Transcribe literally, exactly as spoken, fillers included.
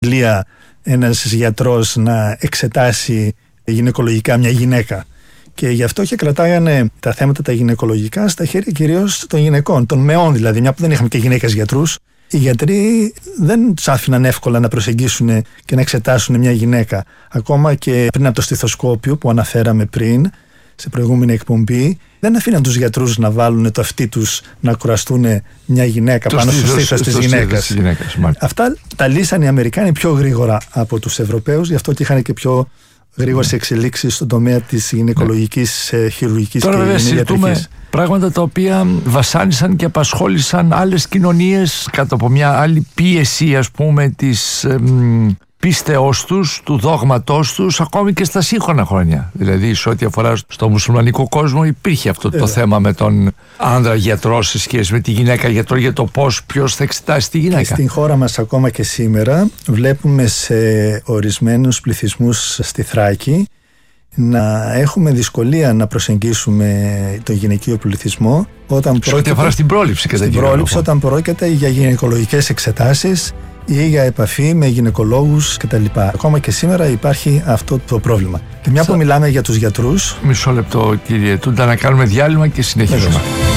Λία ένας γιατρός να εξετάσει γυναικολογικά μια γυναίκα. Και γι' αυτό και κρατάγανε τα θέματα τα γυναικολογικά στα χέρια κυρίως των γυναικών, των μεών δηλαδή, μια που δεν είχαμε και γυναίκες γιατρούς. Οι γιατροί δεν τους άφηναν εύκολα να προσεγγίσουν και να εξετάσουν μια γυναίκα. Ακόμα και πριν από το στιθοσκόπιο που αναφέραμε πριν, σε προηγούμενη εκπομπή, δεν αφήναν τους γιατρούς να βάλουν το αυτί τους να κουραστούν μια γυναίκα το πάνω στο στήθος της γυναίκας. Αυτά τα λύσαν οι Αμερικάνοι πιο γρήγορα από τους Ευρωπαίους, γι' αυτό και είχαν και πιο γρήγορες εξελίξεις στον τομέα της γυναικολογικής, ναι. χειρουργικής Τώρα, και γυναικιατρικής. Πράγματα τα οποία βασάνισαν και απασχόλησαν άλλες κοινωνίες κάτω από μια άλλη πίεση, ας πούμε, της εμ, πίστεώς τους, του δόγματός τους, ακόμη και στα σύγχρονα χρόνια. Δηλαδή, σε ό,τι αφορά στο μουσουλμανικό κόσμο, υπήρχε αυτό το yeah. θέμα με τον άνδρα γιατρό σε σχέση με τη γυναίκα γιατρό, για το πώς, ποιος θα εξετάσει τη γυναίκα. Και στην χώρα μας, ακόμα και σήμερα, βλέπουμε σε ορισμένους πληθυσμούς στη Θράκη να έχουμε δυσκολία να προσεγγίσουμε τον γυναικείο πληθυσμό όταν σε ό,τι αφορά στην πρόληψη, κατά στην πρόληψη, όταν πρόκειται για γυναικολογικές εξετάσεις ή για επαφή με γυναικολόγους κτλ. Ακόμα και σήμερα υπάρχει αυτό το πρόβλημα. Και μια Σα... που μιλάμε για τους γιατρούς. Μισό λεπτό, κύριε Τούντα, να κάνουμε διάλειμμα και συνεχίζουμε. Βέβαια.